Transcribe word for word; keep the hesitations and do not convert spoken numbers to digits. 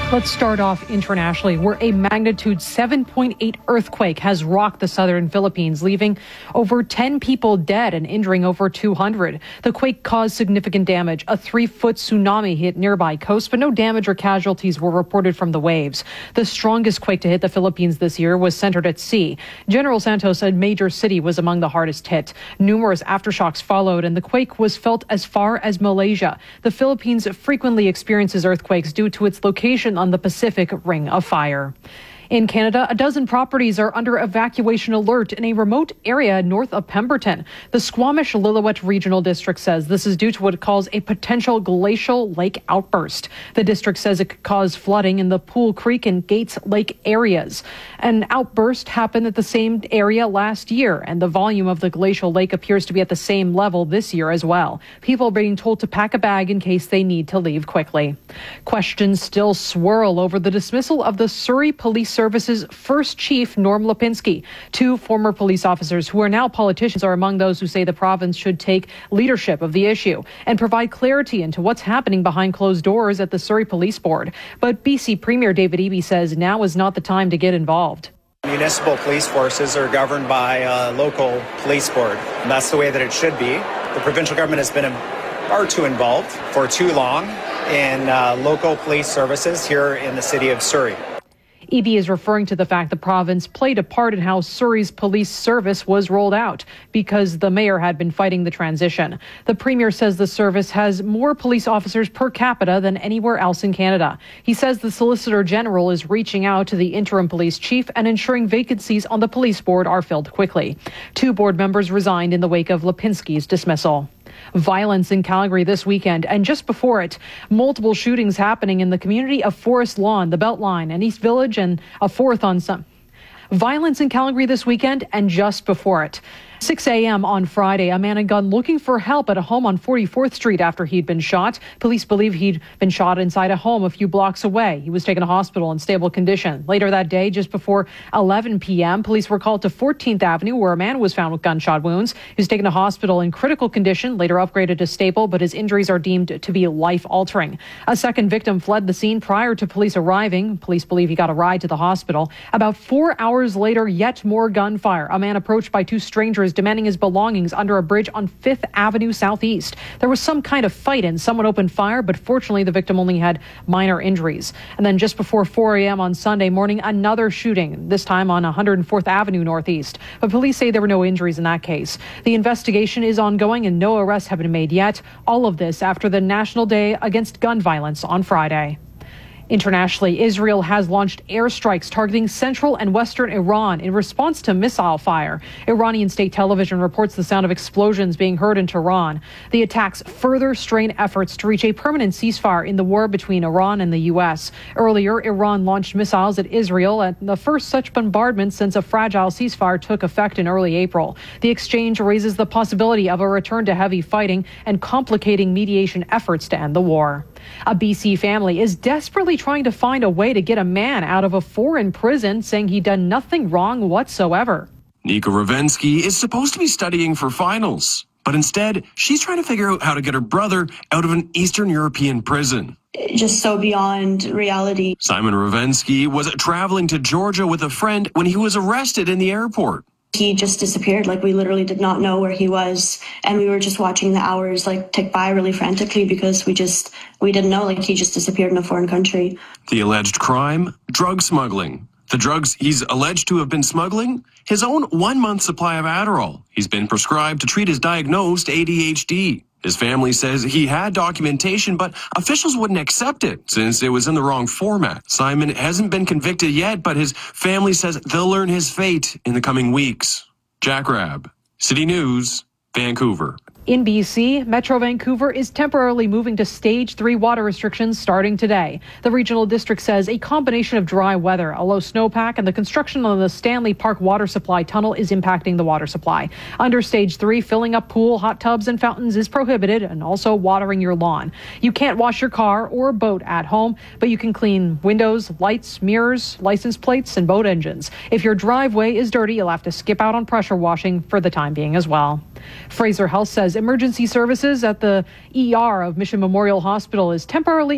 Let's start off internationally, where a magnitude seven point eight earthquake has rocked the southern Philippines, leaving over ten people dead and injuring over two hundred. The quake caused significant damage. A three-foot tsunami hit nearby coast, but no damage or casualties were reported from the waves. The strongest quake to hit the Philippines this year was centered at sea. General Santos, a major city, was among the hardest hit. Numerous aftershocks followed, and the quake was felt as far as Malaysia. The Philippines frequently experiences earthquakes due to its location on the Pacific Ring of Fire. In Canada, a dozen properties are under evacuation alert in a remote area north of Pemberton. The Squamish-Lillooet Regional District says this is due to what it calls a potential glacial lake outburst. The district says it could cause flooding in the Pool Creek and Gates Lake areas. An outburst happened at the same area last year, and the volume of the glacial lake appears to be at the same level this year as well. People are being told to pack a bag in case they need to leave quickly. Questions still swirl over the dismissal of the Surrey Police Service's first chief, Norm Lipinski. Two former police officers who are now politicians are among those who say the province should take leadership of the issue and provide clarity into what's happening behind closed doors at the Surrey Police Board. But B C Premier David Eby says now is not the time to get involved. Municipal police forces are governed by a local police board, and that's the way that it should be. The provincial government has been far too involved for too long in uh, local police services here in the city of Surrey. Eby is referring to the fact the province played a part in how Surrey's police service was rolled out because the mayor had been fighting the transition. The premier says the service has more police officers per capita than anywhere else in Canada. He says the Solicitor General is reaching out to the interim police chief and ensuring vacancies on the police board are filled quickly. Two board members resigned in the wake of Lipinski's dismissal. Violence in Calgary this weekend, and just before it, multiple shootings happening in the community of Forest Lawn, the Beltline, and East Village, and a fourth on some. Violence in Calgary this weekend, and just before it. six a.m. on Friday, a man and gun looking for help at a home on forty-fourth Street after he'd been shot. Police believe he'd been shot inside a home a few blocks away. He was taken to hospital in stable condition. Later that day, just before eleven p.m., police were called to fourteenth Avenue, where a man was found with gunshot wounds. He was taken to hospital in critical condition, later upgraded to stable, but his injuries are deemed to be life-altering. A second victim fled the scene prior to police arriving. Police believe he got a ride to the hospital. About four hours later, yet more gunfire. A man approached by two strangers demanding his belongings under a bridge on fifth Avenue Southeast. There was some kind of fight and someone opened fire, but fortunately the victim only had minor injuries. And then just before four a.m. on Sunday morning, another shooting, this time on one hundred fourth Avenue Northeast. But police say there were no injuries in that case. The investigation is ongoing and no arrests have been made yet. All of this after the National Day Against Gun Violence on Friday. Internationally, Israel has launched airstrikes targeting central and western Iran in response to missile fire. Iranian state television reports the sound of explosions being heard in Tehran. The attacks further strain efforts to reach a permanent ceasefire in the war between Iran and the U S. Earlier, Iran launched missiles at Israel, at the first such bombardment since a fragile ceasefire took effect in early April. The exchange raises the possibility of a return to heavy fighting and complicating mediation efforts to end the war. A B C family is desperately trying to find a way to get a man out of a foreign prison, saying he'd done nothing wrong whatsoever. Nika Ravensky is supposed to be studying for finals, but instead, she's trying to figure out how to get her brother out of an Eastern European prison. Just so beyond reality. Simon Ravensky was traveling to Georgia with a friend when he was arrested in the airport. He just disappeared. Like, we literally did not know where he was. And we were just watching the hours like tick by really frantically because we just, we didn't know, like, he just disappeared in a foreign country. The alleged crime, drug smuggling. The drugs he's alleged to have been smuggling? His own one-month supply of Adderall. He's been prescribed to treat his diagnosed A D H D. His family says he had documentation, but officials wouldn't accept it since it was in the wrong format. Simon hasn't been convicted yet, but his family says they'll learn his fate in the coming weeks. Jack Rabb, City News, Vancouver. In B C, Metro Vancouver is temporarily moving to stage three water restrictions starting today. The regional district says a combination of dry weather, a low snowpack, and the construction of the Stanley Park water supply tunnel is impacting the water supply. Under stage three, filling up pool, hot tubs, and fountains is prohibited, and also watering your lawn. You can't wash your car or boat at home, but you can clean windows, lights, mirrors, license plates, and boat engines. If your driveway is dirty, you'll have to skip out on pressure washing for the time being as well. Fraser Health says emergency services at the E R of Mission Memorial Hospital is temporarily